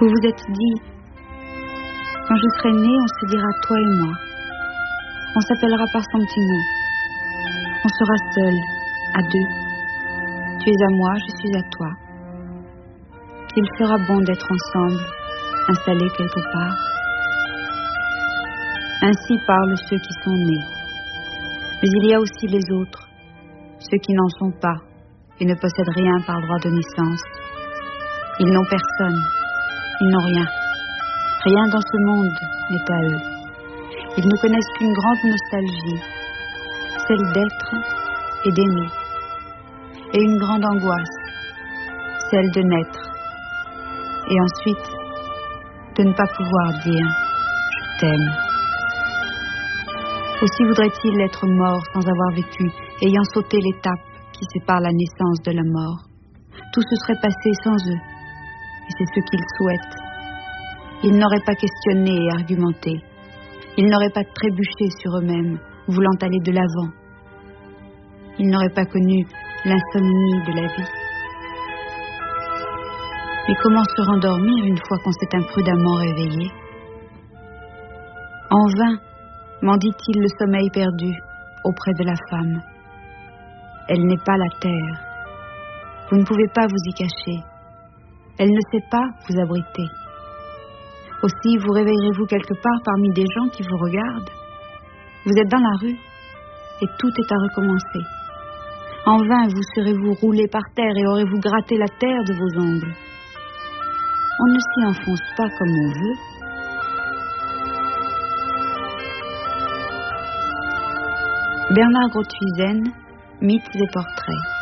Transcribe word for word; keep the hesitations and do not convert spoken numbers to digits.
Vous vous êtes dit, quand je serai né, on se dira toi et moi. On s'appellera par son petit nom. On sera seuls, à deux. Tu es à moi, je suis à toi. Qu'il sera bon d'être ensemble, installés quelque part. Ainsi parlent ceux qui sont nés. Mais il y a aussi les autres, ceux qui n'en sont pas et ne possèdent rien par droit de naissance. Ils n'ont personne, ils n'ont rien. Rien dans ce monde n'est à eux. Ils ne connaissent qu'une grande nostalgie, celle d'être et d'aimer, et une grande angoisse, celle de naître, et ensuite de ne pas pouvoir dire « je t'aime ». Aussi voudrait-il être mort sans avoir vécu, ayant sauté l'étape qui sépare la naissance de la mort. Tout se serait passé sans eux, et c'est ce qu'ils souhaitent. Ils n'auraient pas questionné et argumenté. Ils n'auraient pas trébuché sur eux-mêmes, voulant aller de l'avant. Ils n'auraient pas connu l'insomnie de la vie. Mais comment se rendormir une fois qu'on s'est imprudemment réveillé? En vain m'en dit-il le sommeil perdu auprès de la femme. Elle n'est pas la terre. Vous ne pouvez pas vous y cacher. Elle ne sait pas vous abriter. Aussi vous réveillerez-vous quelque part parmi des gens qui vous regardent. Vous êtes dans la rue et tout est à recommencer. En vain vous serez-vous roulé par terre et aurez-vous gratté la terre de vos ongles. On ne s'y enfonce pas comme on veut. Bernard Grothuizen, Mythes et portraits.